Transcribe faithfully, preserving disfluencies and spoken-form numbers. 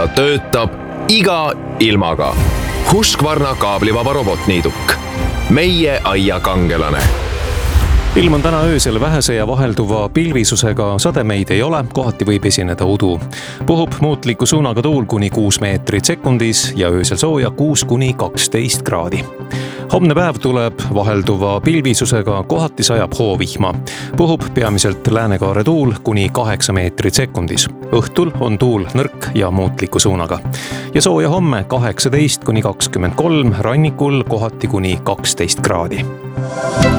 ta töötab iga ilmaga. Husqvarna kaablivaba robotniiduk. Meie aia kangelane. Ilm on täna öösel vähese ja vahelduva pilvisusega, sademeid ei ole, kohati võib esineda udu. Puhub muutliku suunaga tuul kuni kuus meetrit sekundis ja öösel sooja kuus kuni kaksteist kraadi. Homne päev tuleb vahelduva pilvisusega, kohati sajab hoovihma. Puhub peamiselt läänekaare tuul kuni kaheksa meetrit sekundis. Õhtul on tuul nõrk ja muutliku suunaga. Ja sooja homme kaheksateist kuni kakskümmend kolm, rannikul kohati kuni kaksteist kraadi.